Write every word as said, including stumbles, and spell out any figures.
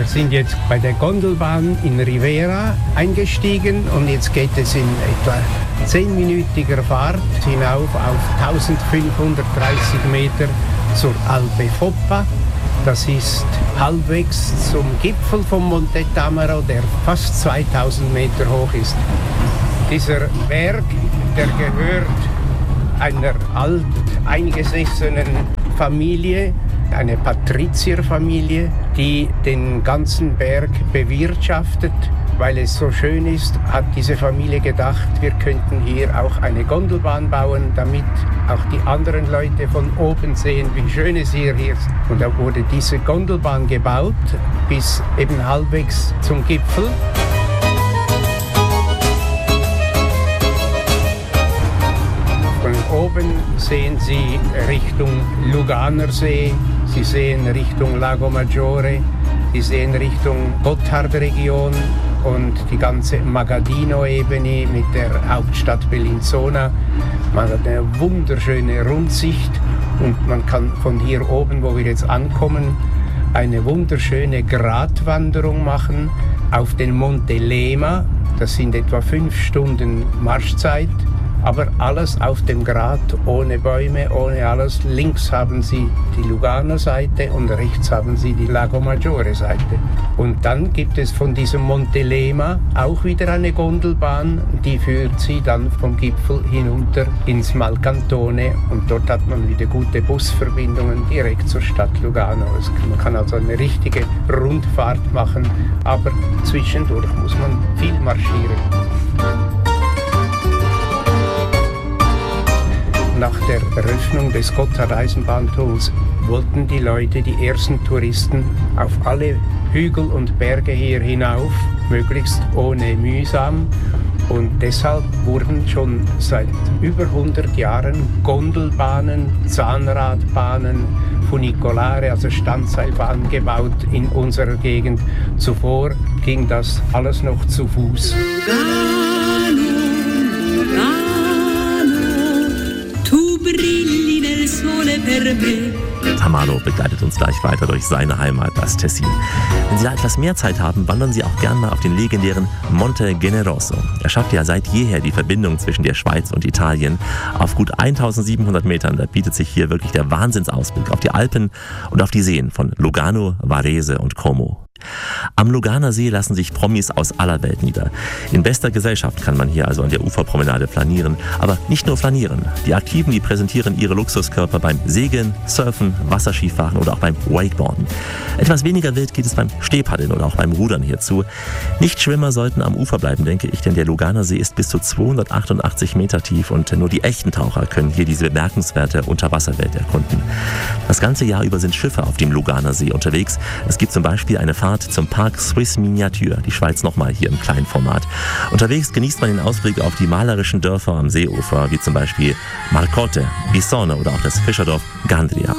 sind jetzt bei der Gondelbahn in Rivera eingestiegen und jetzt geht es in etwa zehnminütiger Fahrt hinauf auf eintausendfünfhundertdreißig Meter zur Alpe Foppa. Das ist halbwegs zum Gipfel vom Monte Tamaro, der fast zweitausend Meter hoch ist. Dieser Berg, der gehört einer alteingesessenen Familie, eine Patrizierfamilie, die den ganzen Berg bewirtschaftet. Weil es so schön ist, hat diese Familie gedacht, wir könnten hier auch eine Gondelbahn bauen, damit auch die anderen Leute von oben sehen, wie schön es hier ist. Und da wurde diese Gondelbahn gebaut, bis eben halbwegs zum Gipfel. Von oben sehen Sie Richtung Luganersee, Sie sehen Richtung Lago Maggiore, Sie sehen Richtung Gotthardregion und die ganze Magadino-Ebene mit der Hauptstadt Bellinzona. Man hat eine wunderschöne Rundsicht und man kann von hier oben, wo wir jetzt ankommen, eine wunderschöne Gratwanderung machen auf den Monte Lema. Das sind etwa fünf Stunden Marschzeit. Aber alles auf dem Grat, ohne Bäume, ohne alles. Links haben Sie die Lugano-Seite und rechts haben Sie die Lago Maggiore-Seite. Und dann gibt es von diesem Monte Lema auch wieder eine Gondelbahn, die führt Sie dann vom Gipfel hinunter ins Malcantone. Und dort hat man wieder gute Busverbindungen direkt zur Stadt Lugano. Man kann also eine richtige Rundfahrt machen, aber zwischendurch muss man viel marschieren. Nach der Eröffnung des Gotthard-Eisenbahntunnels wollten die Leute, die ersten Touristen, auf alle Hügel und Berge hier hinauf, möglichst ohne mühsam. Und deshalb wurden schon seit über hundert Jahren Gondelbahnen, Zahnradbahnen, Funicolare, also Standseilbahnen gebaut in unserer Gegend. Zuvor ging das alles noch zu Fuß. Tamaro begleitet uns gleich weiter durch seine Heimat, das Tessin. Wenn Sie da etwas mehr Zeit haben, wandern Sie auch gern mal auf den legendären Monte Generoso. Er schafft ja seit jeher die Verbindung zwischen der Schweiz und Italien. Auf gut eintausendsiebenhundert Metern, da bietet sich hier wirklich der Wahnsinnsausblick auf die Alpen und auf die Seen von Lugano, Varese und Como. Am Luganer See lassen sich Promis aus aller Welt nieder. In bester Gesellschaft kann man hier also an der Uferpromenade flanieren. Aber nicht nur flanieren. Die Aktiven, die präsentieren ihre Luxuskörper beim Segeln, Surfen, Wasserskifahren oder auch beim Wakeboarden. Etwas weniger wild geht es beim Stehpaddeln oder auch beim Rudern hierzu. Nichtschwimmer sollten am Ufer bleiben, denke ich, denn der Luganer See ist bis zu zweihundertachtundachtzig Meter tief und nur die echten Taucher können hier diese bemerkenswerte Unterwasserwelt erkunden. Das ganze Jahr über sind Schiffe auf dem Luganer See unterwegs. Es gibt zum Beispiel eine Fahrt zum Park Swiss Miniature, die Schweiz nochmal hier im kleinen Format. Unterwegs genießt man den Ausblick auf die malerischen Dörfer am Seeufer, wie zum Beispiel Marcotte, Bisone oder auch das Fischerdorf Gandria.